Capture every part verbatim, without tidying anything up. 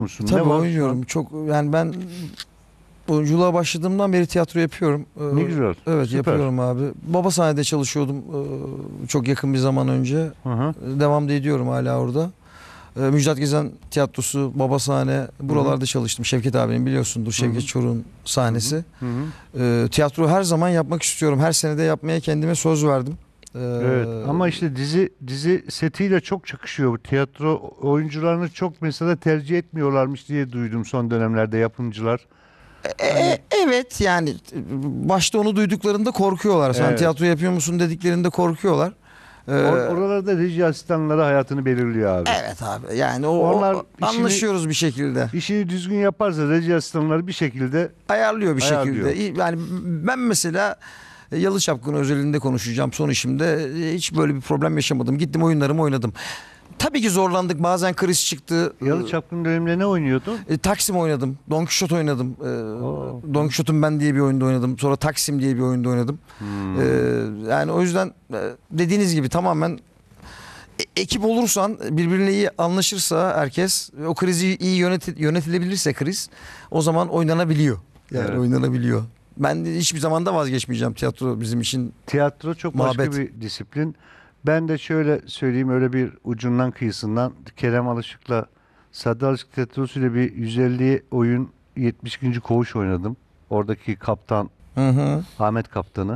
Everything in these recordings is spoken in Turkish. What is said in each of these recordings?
musun? Tabii Ne var? oynuyorum. Çok yani ben oyunculuğa başladığımdan beri tiyatro yapıyorum. Ee, Ne güzel. Evet Süper. yapıyorum abi. Baba sahnede çalışıyordum ee, çok yakın bir zaman önce. Hı hı. Devam da ediyorum hala orada. Ee, Müjdat Gezen Tiyatrosu, Baba Sahne buralarda çalıştım. Şevket abinin biliyorsundur. Şevket Çoruk'un sahnesi. Hı hı. Ee, tiyatro her zaman yapmak istiyorum. Her senede yapmaya kendime söz verdim. Ee, Evet ama işte dizi dizi setiyle çok çakışıyor. Bu tiyatro oyuncularını çok mesela tercih etmiyorlarmış diye duydum son dönemlerde yapımcılar. E, Hani evet yani başta onu duyduklarında korkuyorlar. Sen evet. tiyatro yapıyor musun dediklerinde korkuyorlar. Ee, Or oralarda reji asistanları hayatını belirliyor abi. evet abi yani o, Onlar o işini anlaşıyoruz bir şekilde. işini düzgün yaparsa reji asistanları bir şekilde Ayarlıyor bir ayarlıyor. şekilde. İyi- Yani ben mesela e, Yalı Çapkını özelinde konuşacağım son işimde. E, Hiç böyle bir problem yaşamadım. Gittim oyunlarımı oynadım. Tabii ki zorlandık. Bazen kriz çıktı. Yalı Çapkın döneminde ne oynuyordun? E, Taksim oynadım. Don Quixote oynadım. E, Oo. Don Quixote'un Ben diye bir oyunda oynadım. Sonra Taksim diye bir oyunda oynadım. Hmm. E, yani o yüzden e, dediğiniz gibi tamamen e- ekip olursan birbirine iyi anlaşırsa herkes o krizi iyi yönet yönetilebilirse kriz o zaman oynanabiliyor. Yani Evet. oynanabiliyor. Ben de hiçbir zaman da vazgeçmeyeceğim. Tiyatro bizim için Tiyatro çok başka muhabbet. bir disiplin. Ben de şöyle söyleyeyim, öyle bir ucundan kıyısından Kerem Alışık'la Sadri Alışık Tiyatrosu ile bir yüz elli oyun yetmiş ikinci koğuş oynadım. Oradaki kaptan Hı hı. Ahmet Kaptan'ı.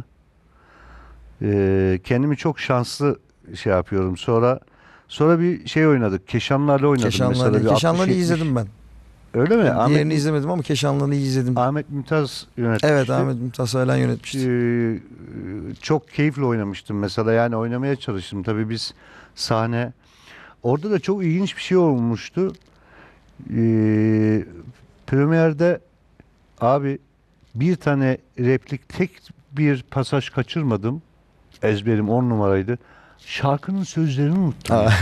Ee, kendimi çok şanslı şey yapıyorum. Sonra sonra bir şey oynadık. Keşanlarla oynadım Keşanlı mesela. Ali. Bir Keşanlı altmış Ali'yi yetmiş. izledim ben. Öyle mi? Ahmet, Diğerini izlemedim ama Keşanlı Ali'yi izledim. Ahmet Mümtaz yönetmişti. Evet, Ahmet Mümtaz Aylan yönetmişti. Ee, çok keyifle oynamıştım mesela, yani oynamaya çalıştım. Tabii biz sahne, orada da çok ilginç bir şey olmuştu. Ee, Premier'de abi bir tane replik, tek bir pasaj kaçırmadım. Ezberim on numaraydı. Şarkının sözlerini unuttum. Ya.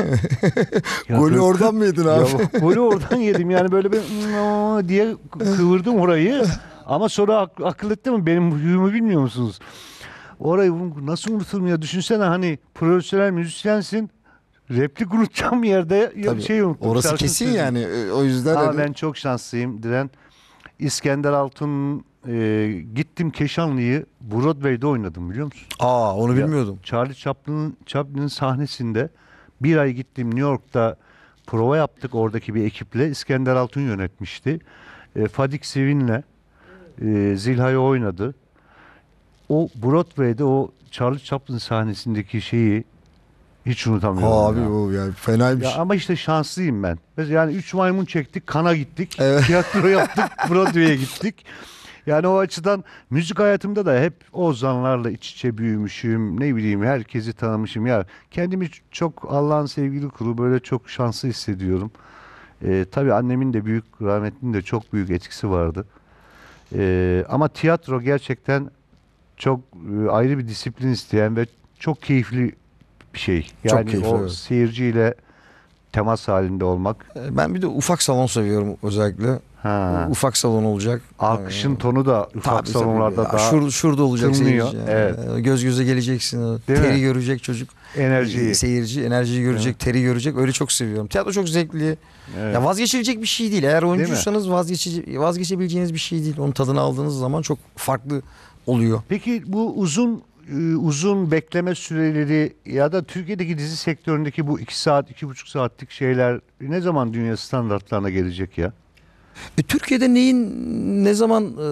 Ya Golü böyle oradan kırk- mı yedin Ya abi? golü oradan yedim. Yani böyle bir "No" diye kıvırdım orayı. Ama sonra ak akıl etti mi? Benim huyumu bilmiyor musunuz? Orayı nasıl unuturum ya? Düşünsene, hani profesyonel müzisyensin. Replik unutacağım yerde ya Tabii. şey unuttum. Orası şarkının kesin sözünü. yani. E, O yüzden Ama öyle. ben çok şanslıyım Diren. İskender Altun, e, gittim Keşanlı'yı Broadway'de oynadım, biliyor musun? Aa, onu Ya, bilmiyordum. Charlie Chaplin'in Chaplin'in sahnesinde bir ay gittim, New York'ta prova yaptık oradaki bir ekiple. İskender Altun yönetmişti. E, Fadik Sevin'le e, Zilha'yı oynadı. O Broadway'de o Charlie Chaplin sahnesindeki şeyi hiç unutamıyorum Abi ya. o yani fenaymış. Ya ama işte şanslıyım ben. Biz yani üç maymun çektik, Kana gittik, Evet. tiyatro yaptık, Broadway'e gittik. Yani o açıdan müzik hayatımda da hep Ozanlarla iç içe büyümüşüm. Ne bileyim, herkesi tanımışım. Ya kendimi çok, Allah'ın sevgili kulu, böyle çok şanslı hissediyorum. Ee, tabii annemin de, büyük rahmetlinin de çok büyük etkisi vardı. Ee, ama tiyatro gerçekten çok e, ayrı bir disiplin isteyen ve çok keyifli bir şey. Çok Yani keyifli, o evet. seyirciyle temas halinde olmak. E, Ben bir de ufak salon seviyorum özellikle. Ha. Ufak salon olacak. Alkışın Ee, tonu da ufak Tabii, salonlarda tabii. Ya, daha şur, şurada olacak tınlıyor. seyirci. Evet. Ee, Göz göze geleceksin. Değil Teri mi? görecek çocuk. Enerjiyi. Ee, Seyirci enerjiyi görecek, teri görecek. Öyle çok seviyorum. Tiyatro çok zevkli. Evet. Ya vazgeçilecek bir şey değil. Eğer mi? oyuncuysanız vazgeçe, vazgeçebileceğiniz bir şey değil. Onun tadını aldığınız zaman çok farklı oluyor. Peki bu uzun e, uzun bekleme süreleri ya da Türkiye'deki dizi sektöründeki bu iki saat, iki buçuk saatlik şeyler ne zaman dünya standartlarına gelecek ya? E, Türkiye'de neyin ne zaman e,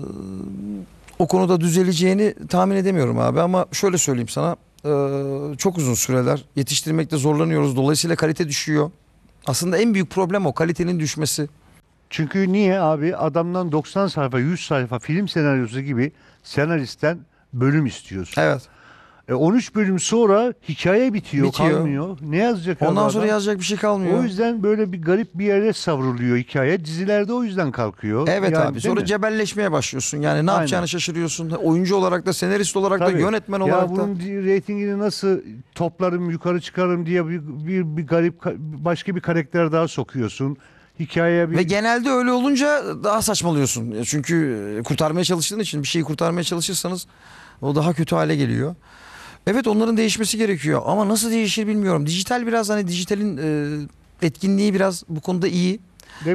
o konuda düzeleceğini tahmin edemiyorum abi, ama şöyle söyleyeyim sana, e, çok uzun süreler yetiştirmekte zorlanıyoruz, dolayısıyla kalite düşüyor. Aslında en büyük problem o, kalitenin düşmesi. Çünkü niye abi? Adamdan doksan sayfa, yüz sayfa film senaryosu gibi senaristten bölüm istiyorsun. Evet. E on üç bölüm sonra hikaye bitiyor, Bitiyor. kalmıyor. Ne yazacak abi Ondan sonra adam? yazacak bir şey kalmıyor. O yüzden böyle bir garip bir yere savruluyor hikaye. Dizilerde o yüzden kalkıyor. Evet Yani, abi. değil Sonra mi? cebelleşmeye başlıyorsun. Yani ne Aynen. yapacağını şaşırıyorsun. Oyuncu olarak da, senarist olarak da, Tabii. yönetmen Ya olarak da. bunun di- reytingini nasıl toplarım, yukarı çıkarım diye bir, bir, bir garip ka- başka bir karakter daha sokuyorsun. Hikayeye bir Ve genelde öyle olunca daha saçmalıyorsun. Ya çünkü kurtarmaya çalıştığın için, bir şeyi kurtarmaya çalışırsanız o daha kötü hale geliyor. Evet, onların değişmesi gerekiyor ama nasıl değişir bilmiyorum. Dijital biraz, hani dijitalin e, etkinliği biraz bu konuda iyi.